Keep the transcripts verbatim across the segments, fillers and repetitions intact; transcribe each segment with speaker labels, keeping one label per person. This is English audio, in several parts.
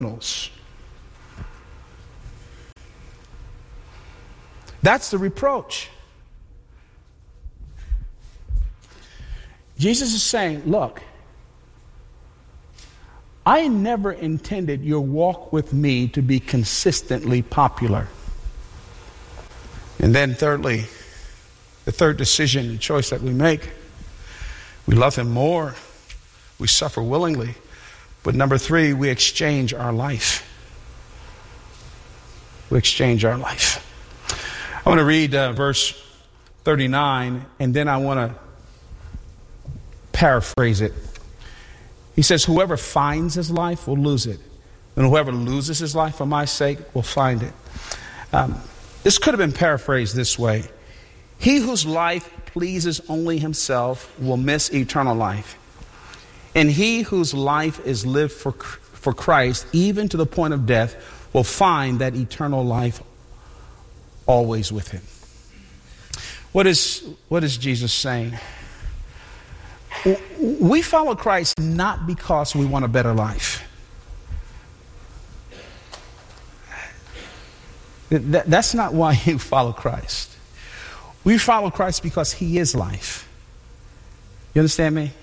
Speaker 1: That's the reproach. Jesus is saying, look, I never intended your walk with me to be consistently popular. And then thirdly, the third decision and choice that we make, we love him more, we suffer willingly. But number three, we exchange our life. We exchange our life. I want to read uh, verse thirty-nine, and then I want to paraphrase it. He says, whoever finds his life will lose it, and whoever loses his life for my sake will find it. Um, this could have been paraphrased this way. He whose life pleases only himself will miss eternal life. And he whose life is lived for, for Christ, even to the point of death, will find that eternal life always with him. What is, what is Jesus saying? We follow Christ not because we want a better life. That, that's not why you follow Christ. We follow Christ because he is life. You understand me?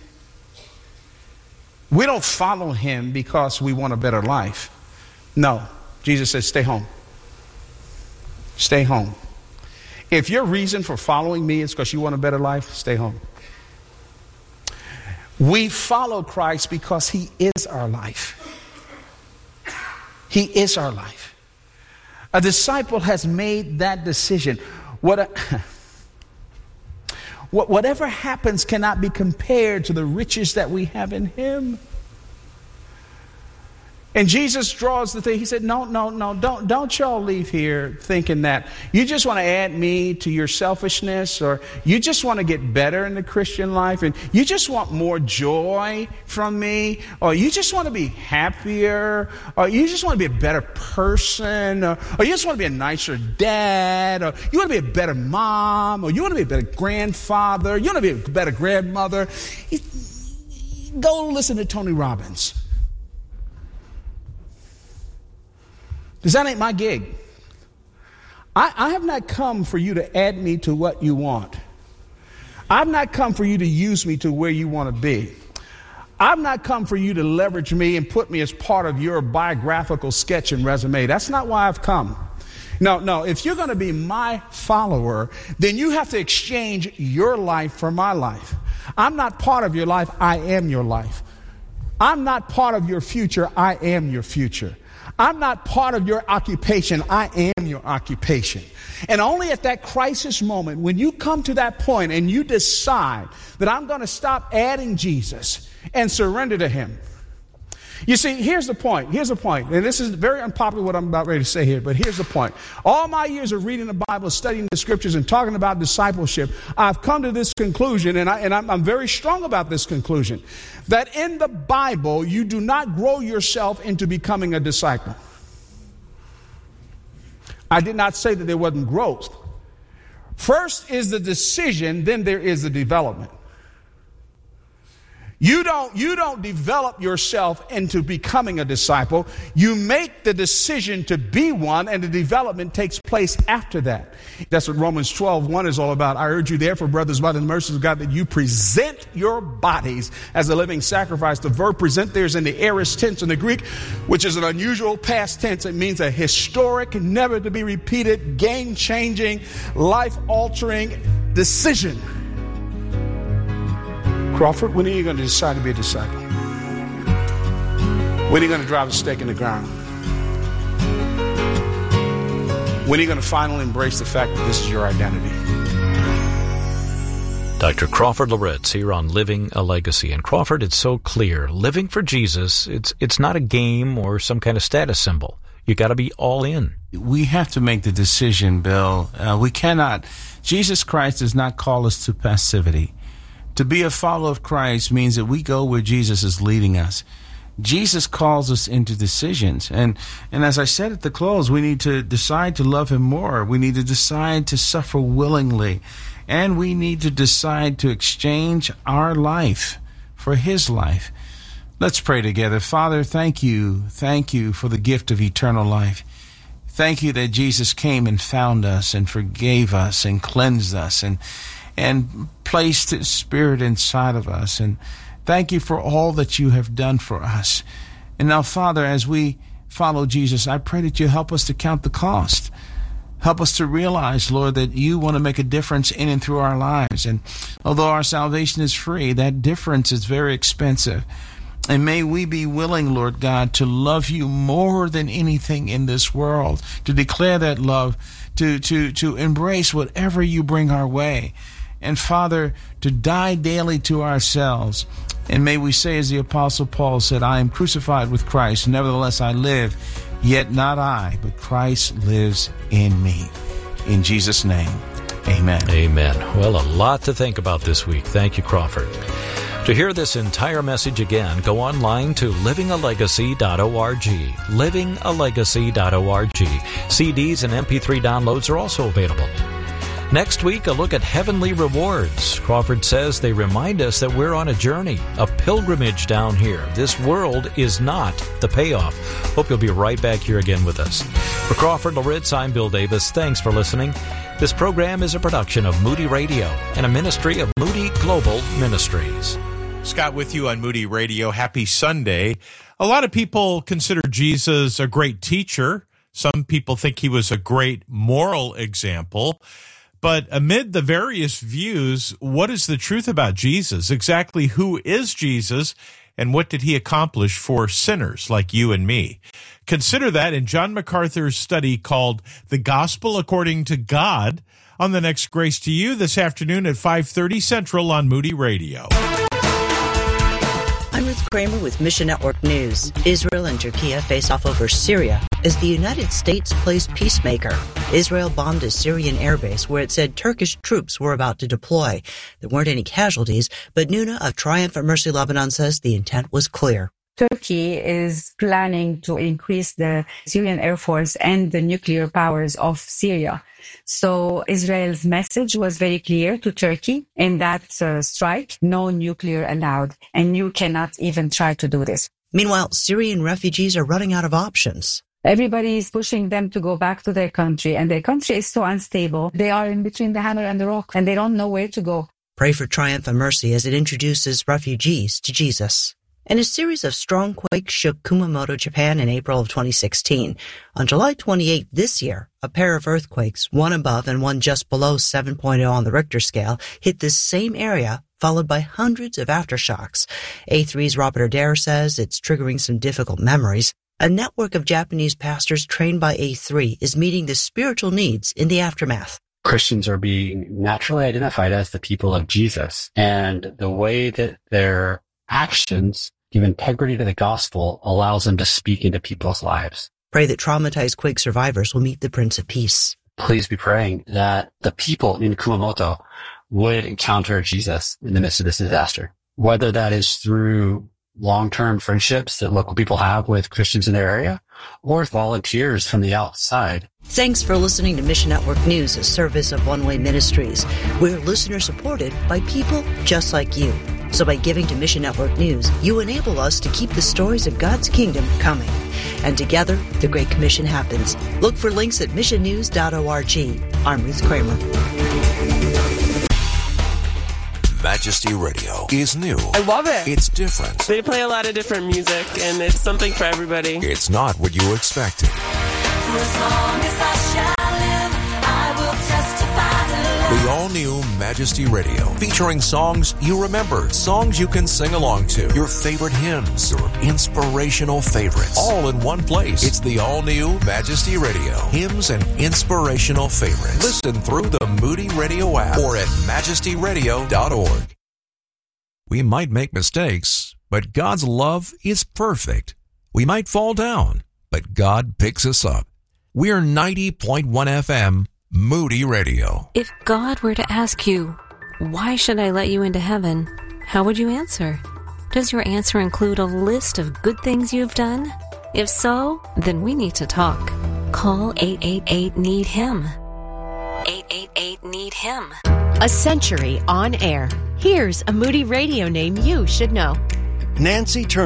Speaker 1: We don't follow him because we want a better life. No. Jesus says, stay home. Stay home. If your reason for following me is because you want a better life, stay home. We follow Christ because he is our life. He is our life. A disciple has made that decision. What a, whatever happens cannot be compared to the riches that we have in him. And Jesus draws the thing. He said, no, no, no, don't, don't y'all leave here thinking that you just want to add me to your selfishness, or you just want to get better in the Christian life, and you just want more joy from me, or you just want to be happier, or you just want to be a better person, or, or you just want to be a nicer dad, or you want to be a better mom, or you want to be a better grandfather, you want to be a better grandmother. Go listen to Tony Robbins. Because that ain't my gig. I, I have not come for you to add me to what you want. I've not come for you to use me to where you want to be. I've not come for you to leverage me and put me as part of your biographical sketch and resume. That's not why I've come. No, no, if you're going to be my follower, then you have to exchange your life for my life. I'm not part of your life. I am your life. I'm not part of your future. I am your future. I'm not part of your occupation. I am your occupation. And only at that crisis moment, when you come to that point and you decide that I'm going to stop adding Jesus and surrender to him. You see, here's the point. Here's the point. And this is very unpopular what I'm about ready to say here, but here's the point. All my years of reading the Bible, studying the scriptures, and talking about discipleship, I've come to this conclusion, and, I, and I'm, I'm very strong about this conclusion, that in the Bible, you do not grow yourself into becoming a disciple. I did not say that there wasn't growth. First is the decision, then there is the development. You don't, you don't develop yourself into becoming a disciple. You make the decision to be one, and the development takes place after that. That's what Romans twelve one is all about. I urge you therefore, brothers, by the mercies of God, that you present your bodies as a living sacrifice. The verb present there is in the aorist tense in the Greek, which is an unusual past tense. It means a historic, never to be repeated, game-changing, life-altering decision. Crawford, when are you going to decide to be a disciple? When are you going to drive a stake in the ground? When are you going to finally embrace the fact that this is your identity?
Speaker 2: Doctor Crawford Loritts here on Living a Legacy. And Crawford, it's so clear. Living for Jesus, it's it's not a game or some kind of status symbol. You got to be all in.
Speaker 3: We have to make the decision, Bill. Uh, we cannot. Jesus Christ does not call us to passivity. To be a follower of Christ means that we go where Jesus is leading us. Jesus calls us into decisions. And, and as I said at the close, we need to decide to love him more. We need to decide to suffer willingly. And we need to decide to exchange our life for his life. Let's pray together. Father, thank you. Thank you for the gift of eternal life. Thank you that Jesus came and found us and forgave us and cleansed us and and placed His Spirit inside of us. And thank you for all that you have done for us. And now, Father, as we follow Jesus, I pray that you help us to count the cost. Help us to realize, Lord, that you want to make a difference in and through our lives. And although our salvation is free, that difference is very expensive. And may we be willing, Lord God, to love you more than anything in this world, to declare that love, to, to, to embrace whatever you bring our way. And Father, to die daily to ourselves. And may we say, as the Apostle Paul said, I am crucified with Christ, nevertheless I live, yet not I, but Christ lives in me. In Jesus' name, amen.
Speaker 2: Amen. Well, a lot to think about this week. Thank you, Crawford. To hear this entire message again, go online to living a legacy dot org. living a legacy dot org. C Ds and M P three downloads are also available. Next week, a look at heavenly rewards. Crawford says they remind us that we're on a journey, a pilgrimage down here. This world is not the payoff. Hope you'll be right back here again with us. For Crawford Loritz, I'm Bill Davis. Thanks for listening. This program is a production of Moody Radio and a ministry of Moody Global Ministries.
Speaker 4: Scott with you on Moody Radio. Happy Sunday. A lot of people consider Jesus a great teacher. Some people think he was a great moral example. But amid the various views, what is the truth about Jesus? Exactly who is Jesus, and what did he accomplish for sinners like you and me? Consider that in John MacArthur's study called The Gospel According to God on the next Grace to You this afternoon at five thirty Central on Moody Radio.
Speaker 5: I'm Ruth Kramer with Mission Network News. Israel and Turkey face off over Syria as the United States plays peacemaker. Israel bombed a Syrian airbase where it said Turkish troops were about to deploy. There weren't any casualties, but Nuna of Triumph at Mercy Lebanon says the intent was clear.
Speaker 6: Turkey is planning to increase the Syrian Air Force and the nuclear powers of Syria. So Israel's message was very clear to Turkey in that uh, strike, no nuclear allowed, and you cannot even try to do this.
Speaker 5: Meanwhile, Syrian refugees are running out of options.
Speaker 6: Everybody is pushing them to go back to their country, and their country is so unstable. They are in between the hammer and the rock, and they don't know where to go.
Speaker 5: Pray for Triumph and Mercy as it introduces refugees to Jesus. And a series of strong quakes shook Kumamoto, Japan in April of twenty sixteen. On July twenty-eighth this year, a pair of earthquakes, one above and one just below seven point oh on the Richter scale, hit this same area, followed by hundreds of aftershocks. A three's Robert Adair says it's triggering some difficult memories. A network of Japanese pastors trained by A three is meeting the spiritual needs in the aftermath.
Speaker 7: Christians are being naturally identified as the people of Jesus, and the way that their actions give integrity to the gospel allows them to speak into people's lives.
Speaker 5: Pray that traumatized quake survivors will meet the Prince of Peace.
Speaker 7: Please be praying that the people in Kumamoto would encounter Jesus in the midst of this disaster, whether that is through long-term friendships that local people have with Christians in their area or volunteers from the outside.
Speaker 5: Thanks for listening to Mission Network News, a service of One Way Ministries. We're listener-supported by people just like you. So by giving to Mission Network News, you enable us to keep the stories of God's kingdom coming. And together, the Great Commission happens. Look for links at mission news dot org. I'm Ruth Kramer.
Speaker 8: Majesty Radio is new.
Speaker 9: I love it.
Speaker 8: It's different.
Speaker 9: They play a lot of different music, and it's something for everybody.
Speaker 8: It's not what you expected.
Speaker 10: For as long as I shall live, I will testify to love.
Speaker 8: The all-new Majesty Radio, featuring songs you remember, songs you can sing along to, your favorite hymns, your inspirational favorites, all in one place. It's the all-new Majesty Radio, hymns and inspirational favorites. Listen through the Moody Radio app or at majesty radio dot org. We might make mistakes, but God's love is perfect. We might fall down, but God picks us up. We're ninety point one F M, Moody Radio.
Speaker 11: If God were to ask you, why should I let you into heaven? How would you answer? Does your answer include a list of good things you've done? If so, then we need to talk. Call eight eight eight, need him. eight eight eight, need him.
Speaker 12: A century on air. Here's a Moody Radio name you should know.
Speaker 13: Nancy Turner,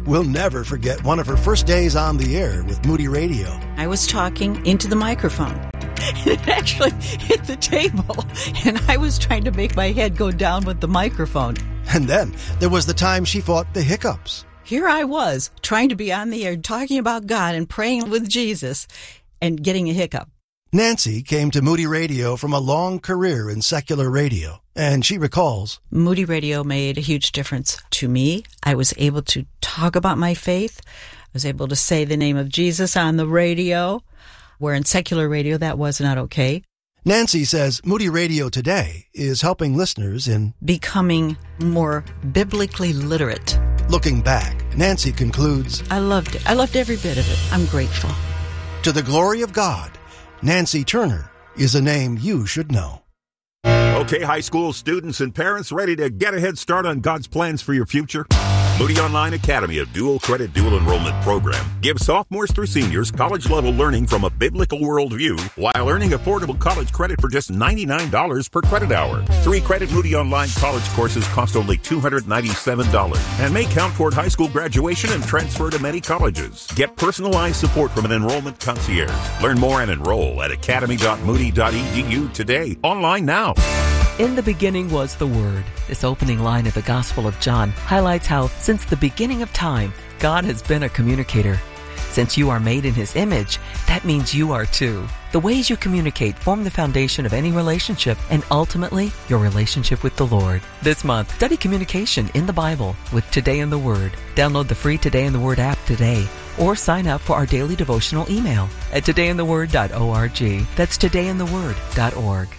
Speaker 12: will never forget one of her first days on the air with Moody Radio.
Speaker 13: I was talking into the microphone. It actually hit the table, and I was trying to make my head go down with the microphone.
Speaker 12: And then there was the time she fought the hiccups.
Speaker 13: Here I was, trying to be on the air, talking about God and praying with Jesus, and getting a hiccup.
Speaker 12: Nancy came to Moody Radio from a long career in secular radio, and she recalls,
Speaker 13: Moody Radio made a huge difference to me. I was able to talk about my faith. I was able to say the name of Jesus on the radio, where in secular radio that was not okay.
Speaker 12: Nancy says Moody Radio today is helping listeners in
Speaker 13: becoming more biblically literate.
Speaker 12: Looking back, Nancy concludes,
Speaker 13: I loved it. I loved every bit of it. I'm grateful.
Speaker 12: To the glory of God, Nancy Turner is a name you should know.
Speaker 14: Okay, high school students and parents ready to get a head start on God's plans for your future? Moody Online Academy, a dual credit, dual enrollment program, gives sophomores through seniors college-level learning from a biblical worldview while earning affordable college credit for just ninety-nine dollars per credit hour. Three-credit Moody Online college courses cost only two hundred ninety-seven dollars and may count toward high school graduation and transfer to many colleges. Get personalized support from an enrollment concierge. Learn more and enroll at academy dot moody dot e d u today. Online now.
Speaker 15: In the beginning was the Word. This opening line of the Gospel of John highlights how, since the beginning of time, God has been a communicator. Since you are made in His image, that means you are too. The ways you communicate form the foundation of any relationship and ultimately your relationship with the Lord. This month, study communication in the Bible with Today in the Word. Download the free Today in the Word app today or sign up for our daily devotional email at today in the word dot org. That's today in the word dot org.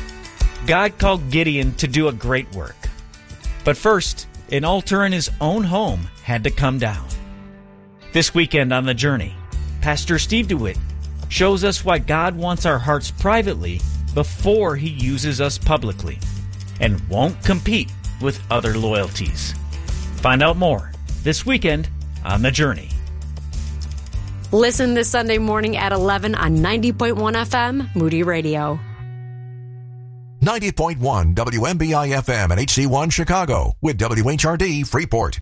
Speaker 16: God called Gideon to do a great work. But first, an altar in his own home had to come down. This weekend on The Journey, Pastor Steve DeWitt shows us why God wants our hearts privately before He uses us publicly and won't compete with other loyalties. Find out more this weekend on The Journey.
Speaker 17: Listen this Sunday morning at eleven on ninety point one F M, Moody Radio.
Speaker 8: ninety point one W M B I F M and H C one Chicago with W H R D Freeport.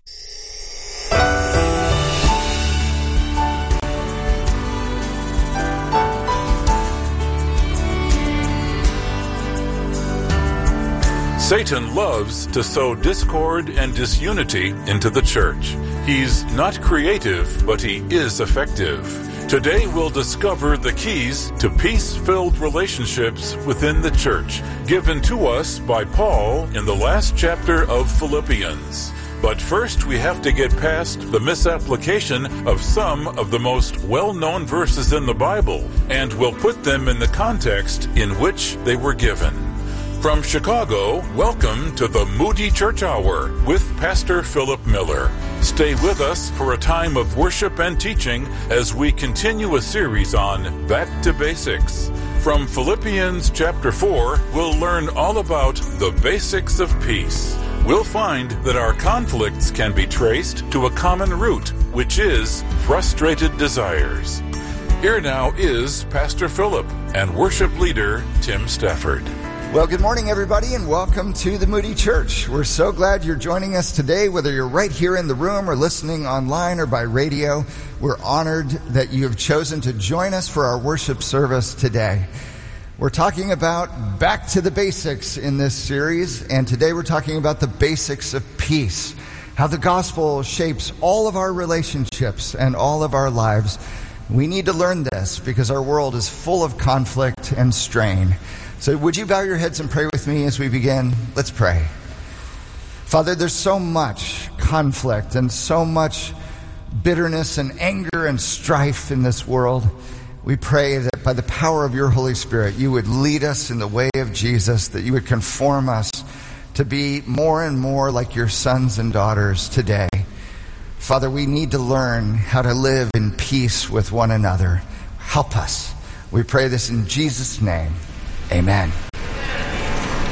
Speaker 18: Satan loves to sow discord and disunity into the church. He's not creative, but he is effective. Today we'll discover the keys to peace-filled relationships within the church, given to us by Paul in the last chapter of Philippians. But first we have to get past the misapplication of some of the most well-known verses in the Bible, and we'll put them in the context in which they were given. From Chicago, welcome to the Moody Church Hour with Pastor Philip Miller. Stay with us for a time of worship and teaching as we continue a series on Back to Basics. From Philippians chapter four, we'll learn all about the basics of peace. We'll find that our conflicts can be traced to a common root, which is frustrated desires. Here now is Pastor Philip and worship leader Tim Stafford.
Speaker 19: Well, good morning, everybody, and welcome to the Moody Church. We're so glad you're joining us today, whether you're right here in the room or listening online or by radio. We're honored that you have chosen to join us for our worship service today. We're talking about back to the basics in this series, and today we're talking about the basics of peace, how the gospel shapes all of our relationships and all of our lives. We need to learn this because our world is full of conflict and strain. So would you bow your heads and pray with me as we begin? Let's pray. Father, there's so much conflict and so much bitterness and anger and strife in this world. We pray that by the power of your Holy Spirit, you would lead us in the way of Jesus, that you would conform us to be more and more like your sons and daughters today. Father, we need to learn how to live in peace with one another. Help us. We pray this in Jesus' name. Amen.